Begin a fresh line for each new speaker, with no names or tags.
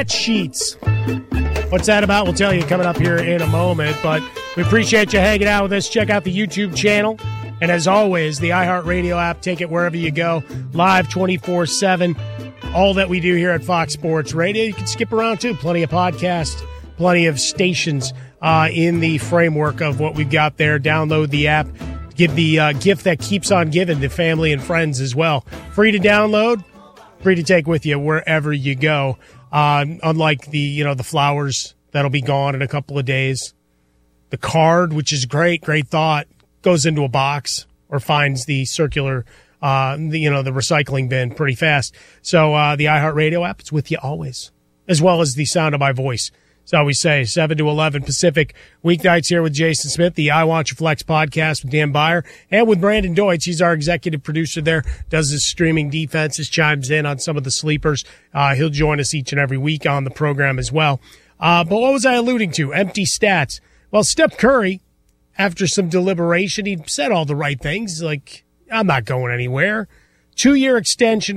Sheets. What's that about? We'll tell you coming up here in a moment, but we appreciate you hanging out with us. Check out the YouTube channel. And as always, the iHeartRadio app, take it wherever you go. Live 24/7. All that we do here at Fox Sports Radio. You can skip around too. Plenty of podcasts, plenty of stations in the framework of what we've got there. Download the app. Give the gift that keeps on giving to family and friends as well. Free to download, free to take with you wherever you go. Unlike the flowers that'll be gone in a couple of days. The card, which is great thought, goes into a box or finds the circular, the recycling bin pretty fast. So the iHeartRadio app, it's with you always, as well as the sound of my voice. As I always say, 7 to 11 Pacific, weeknights here with Jason Smith, the I Want You Flex podcast with Dan Beyer, and with Brandon Deutsch. He's our executive producer there, does his streaming defenses, chimes in on some of the sleepers. He'll join us each and every week on the program as well. But what was I alluding to? Empty stats. Well, Steph Curry, after some deliberation, he said all the right things, like, I'm not going anywhere. 2-year extension